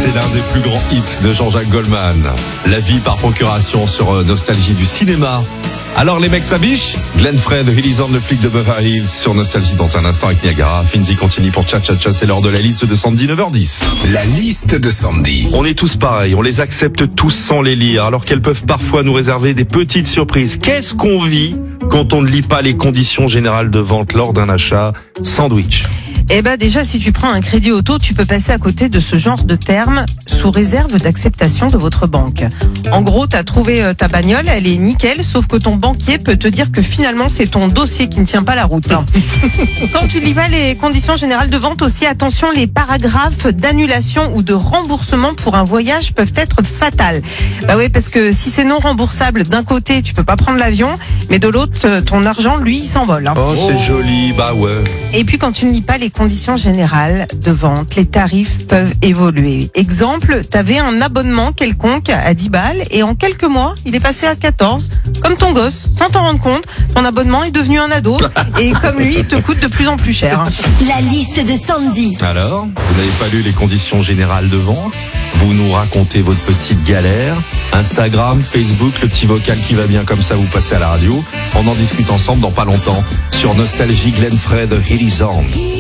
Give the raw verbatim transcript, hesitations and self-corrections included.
C'est l'un des plus grands hits de Jean-Jacques Goldman. La vie par procuration sur Nostalgie du cinéma. Alors les mecs s'abichent. Glenn Frey de Hills le flic de Beverly Hills sur Nostalgie dans un instant avec Niagara. Finzi continue pour Cha Cha Cha, c'est l'heure de la liste de Sandy, neuf heures dix. La liste de Sandy. On est tous pareils, on les accepte tous sans les lire, alors qu'elles peuvent parfois nous réserver des petites surprises. Qu'est-ce qu'on vit quand on ne lit pas les conditions générales de vente lors d'un achat sandwich? Eh ben déjà, si tu prends un crédit auto, tu peux passer à côté de ce genre de termes sous réserve d'acceptation de votre banque. En gros, tu as trouvé ta bagnole, elle est nickel, sauf que ton banquier peut te dire que finalement, c'est ton dossier qui ne tient pas la route. Quand tu lis pas les conditions générales de vente aussi, attention, les paragraphes d'annulation ou de remboursement pour un voyage peuvent être fatals. Bah oui, parce que si c'est non remboursable, d'un côté, tu peux pas prendre l'avion, mais de l'autre, ton argent, lui, il s'envole. Hein. Oh, c'est joli, bah ouais. Et puis, quand tu ne lis pas les conditions générales de vente, les tarifs peuvent évoluer. Exemple, tu avais un abonnement quelconque à dix balles et en quelques mois, il est passé à quatorze. Comme ton gosse, sans t'en rendre compte, ton abonnement est devenu un ado et comme lui, il te coûte de plus en plus cher. La liste de Sandy. Alors, vous n'avez pas lu les conditions générales de vente? Vous nous racontez votre petite galère. Instagram, Facebook, le petit vocal qui va bien comme ça, vous passez à la radio. On en discute ensemble dans pas longtemps sur Nostalgie, Glenn Frey de Hills.